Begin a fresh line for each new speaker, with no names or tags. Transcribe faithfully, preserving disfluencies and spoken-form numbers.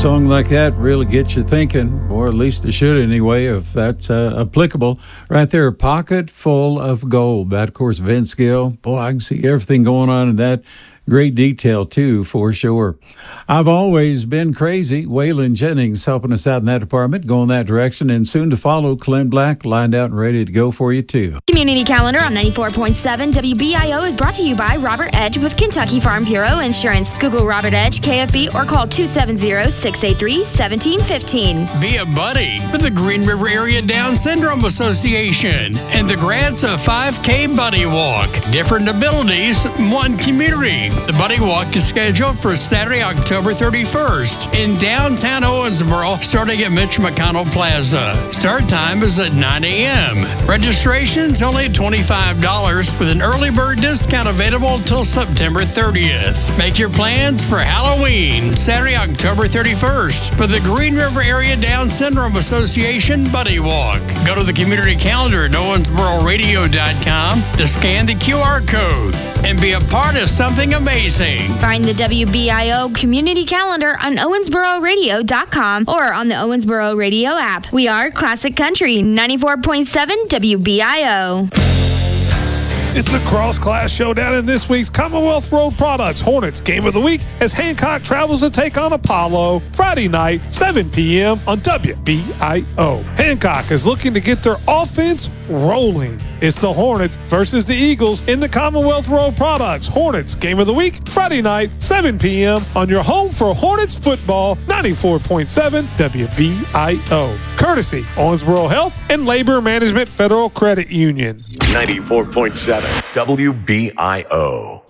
song like that really gets you thinking, or at least it should anyway, if that's uh, applicable. Right there, Pocket Full of Gold. That, of course, Vince Gill. Boy, I can see everything going on in that. Great detail, too, for sure. I've always been crazy. Waylon Jennings helping us out in that department, going that direction. And soon to follow, Clint Black, lined out and ready to go for you, too.
Community Calendar on ninety-four point seven W B I O is brought to you by Robert Edge with Kentucky Farm Bureau Insurance. Google Robert Edge, K F B, or call two seven zero, six eight three, one seven one five.
Be a buddy with the Green River Area Down Syndrome Association and the grants of five K Buddy Walk. Different abilities, one community. The Buddy Walk is scheduled for Saturday, October thirty-first in downtown Owensboro, starting at Mitch McConnell Plaza. Start time is at nine a.m. Registration's only twenty-five dollars with an early bird discount available until September thirtieth. Make your plans for Halloween, Saturday, October thirty-first for the Green River Area Down Syndrome Association Buddy Walk. Go to the community calendar at owensboro radio dot com to scan the Q R code and be a part of something amazing.
Find the W B I O Community Calendar on owensboro radio dot com or on the Owensboro Radio app. We are Classic Country, ninety-four point seven W B I O.
It's a cross-class showdown in this week's Commonwealth Road Products Hornets Game of the Week as Hancock travels to take on Apollo Friday night, seven p.m. on W B I O. Hancock is looking to get their offense rolling. It's the Hornets versus the Eagles in the Commonwealth Road Products Hornets Game of the Week, Friday night, seven p.m. on your home for Hornets football, ninety-four point seven W B I O. Courtesy Owensboro Health and Labor Management Federal Credit Union.
ninety-four point seven W B I O.